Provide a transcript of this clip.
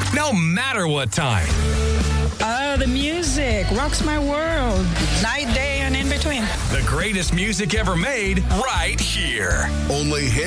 no matter what time. The music rocks my world. Night, day, and in between. The greatest music ever made right here. Only hit